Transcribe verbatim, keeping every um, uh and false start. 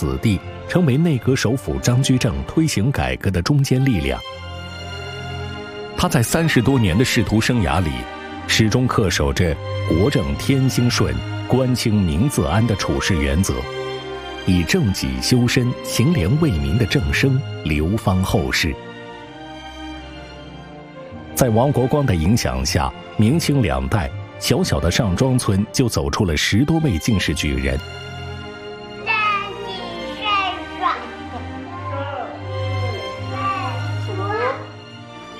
子弟，成为内阁首辅张居正推行改革的中坚力量。他在三十多年的仕途生涯里，始终恪守着国正天兴顺、官清民自安的处事原则，以正己修身、行廉为民的正声流芳后世。在王国光的影响下，明清两代小小的上庄村就走出了十多位进士举人，